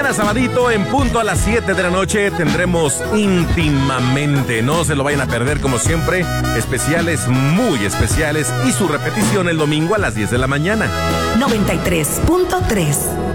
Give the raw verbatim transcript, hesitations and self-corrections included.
mañana, sabadito, en punto a las siete de la noche, tendremos Íntimamente. No se lo vayan a perder, como siempre. Especiales, muy especiales. Y su repetición el domingo a las diez de la mañana. noventa y tres punto tres